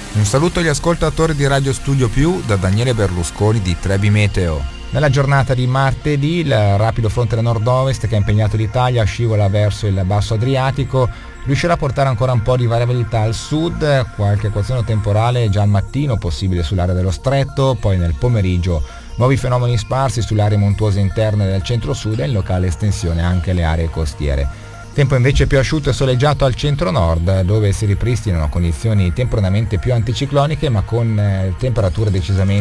Un saluto agli ascoltatori di Radio Studio Più da Daniele Berlusconi di Trebi Meteo. Nella giornata di martedì il rapido fronte da nord-ovest che ha impegnato l'Italia scivola verso il basso Adriatico, riuscirà a portare ancora un po' di variabilità al sud, qualche equazione temporale già al mattino possibile sull'area dello stretto, poi nel pomeriggio nuovi fenomeni sparsi sulle aree montuose interne del centro-sud e in locale estensione anche le aree costiere. Tempo invece più asciutto e soleggiato al centro-nord, dove si ripristinano condizioni temporaneamente più anticicloniche ma con temperature decisamente